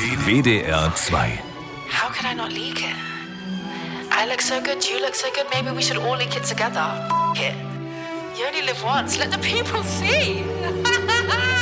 WDR 2. How could I not leak it? I look so good, you look so good, maybe we should all leak it together. It. You only live once, let the people see.